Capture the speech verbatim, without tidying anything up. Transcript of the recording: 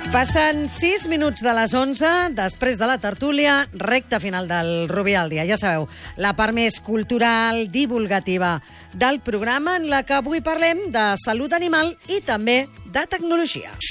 Passen sis minuts de les onze, després de la tertúlia, recta final del Rubí al dia. Ja sabeu, la part més cultural, divulgativa del programa, en la que avui parlem de salut animal i també de tecnologia.